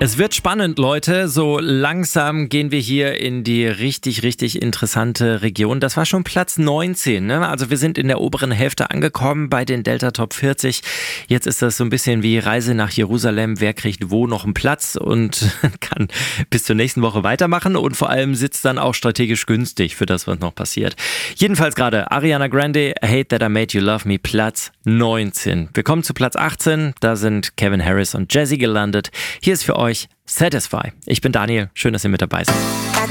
Es wird spannend, Leute. So langsam gehen wir hier in die richtig, richtig interessante Region. Das war schon Platz 19, ne? Also wir sind in der oberen Hälfte angekommen bei den Delta Top 40. Jetzt ist das so ein bisschen wie Reise nach Jerusalem. Wer kriegt wo noch einen Platz und kann bis zur nächsten Woche weitermachen und vor allem sitzt dann auch strategisch günstig für das, was noch passiert. Jedenfalls gerade Ariana Grande, Hate That I Made You Love Me, Platz 19. Wir kommen zu Platz 18. Da sind Calvin Harris und Jazzy gelandet. Hier ist für euch Satisfy. Ich bin Daniel. Schön, dass ihr mit dabei seid.